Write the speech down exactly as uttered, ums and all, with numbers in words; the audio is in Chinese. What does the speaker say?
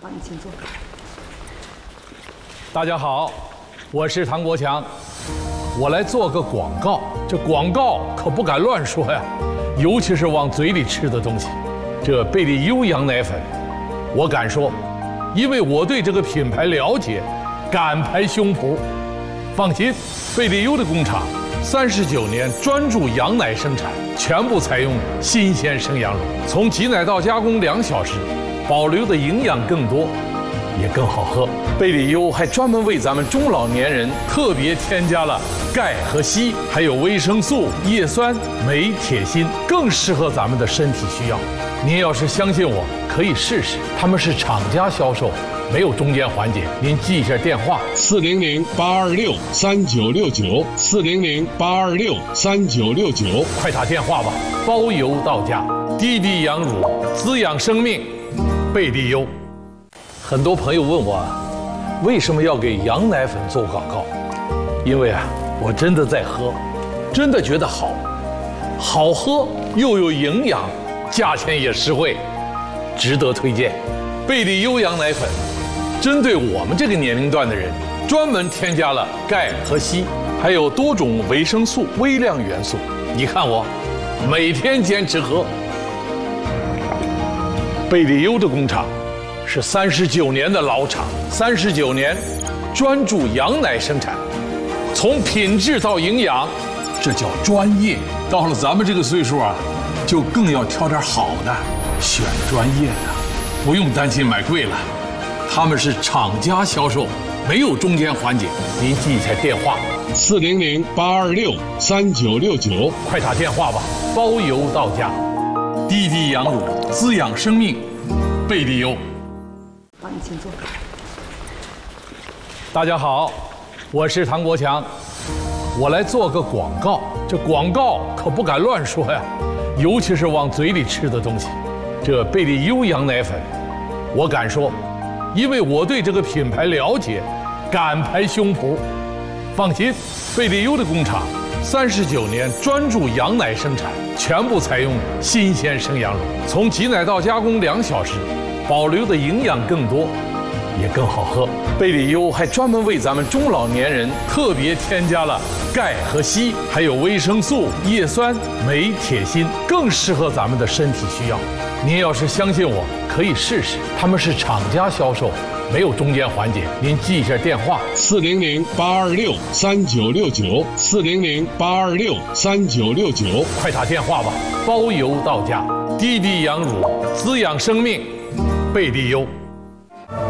好，你请坐。 大家好，我是唐国强，我来做个广告。这广告可不敢乱说呀，尤其是往嘴里吃的东西。这贝利优羊奶粉，我敢说，因为我对这个品牌了解，敢拍胸脯。放心，贝利优的工厂三十九年专注羊奶生产，全部采用新鲜生羊乳，从挤奶到加工两小时，保留的营养更多，也更好喝。贝利优还专门为咱们中老年人特别添加了钙和硒，还有维生素、叶酸、镁、铁、锌，更适合咱们的身体需要。您要是相信我，可以试试。他们是厂家销售，没有中间环节。您记一下电话： 四零零八二六三九六九，四零零八二六三九六九， 快打电话吧，包邮到家。滴滴羊乳，滋养生命，贝利优。很多朋友问我，为什么要给羊奶粉做广告？因为啊，我真的在喝，真的觉得好，好喝又有营养，价钱也实惠，值得推荐。贝利优羊奶粉，针对我们这个年龄段的人，专门添加了钙和硒，还有多种维生素、微量元素。你看我，每天坚持喝。贝利优的工厂是三十九年的老厂，三十九年专注羊奶生产，从品质到营养，这叫专业。到了咱们这个岁数啊，就更要挑点好的，选专业的，不用担心买贵了。他们是厂家销售，没有中间环节。您记一下电话： 四零零八二六三九六九， 快打电话吧，包邮到家。滴滴羊乳，滋养生命，贝利优。 好，你请坐。 大家好，我是唐国强，我来做个广告。这广告可不敢乱说呀，尤其是往嘴里吃的东西。这贝利优羊奶粉，我敢说，因为我对这个品牌了解，敢拍胸脯。放心，贝利优的工厂三十九年专注羊奶生产，全部采用新鲜生羊乳，从挤奶到加工两小时，保留的营养更多，也更好喝。贝利优还专门为咱们中老年人特别添加了钙和硒，还有维生素、叶酸、镁、铁、锌，更适合咱们的身体需要。您要是相信我，可以试试。他们是厂家销售，没有中间环节。您记一下电话： 四零零八二六三九六九，四零零八二六三九六九， 快打电话吧，包邮到家。滴滴羊乳，滋养生命，贝利优。